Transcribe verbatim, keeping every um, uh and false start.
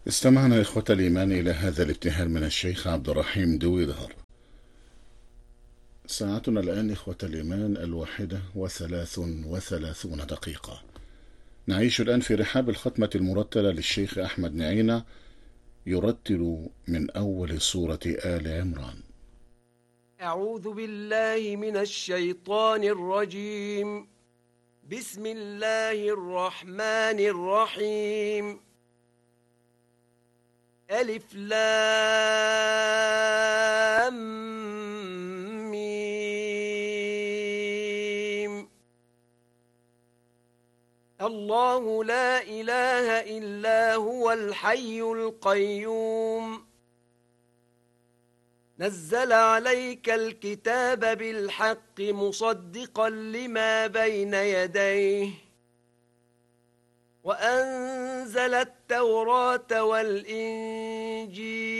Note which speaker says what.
Speaker 1: استمعنا إخوة الإيمان إلى هذا الابتهال من الشيخ عبد الرحيم دويدهر. ساعتنا الآن إخوة الإيمان الواحدة وثلاث وثلاثون دقيقة. نعيش الآن في رحاب الختمة المرتلة للشيخ أحمد نعينة، يرتل من أول سورة آل عمران.
Speaker 2: أعوذ بالله من الشيطان الرجيم. بسم الله الرحمن الرحيم. ألف لام ميم. الله لا إله إلا هو الحي القيوم. نزل عليك الكتاب بالحق مصدقا لما بين يديه وأنزل التوراة والإنجيل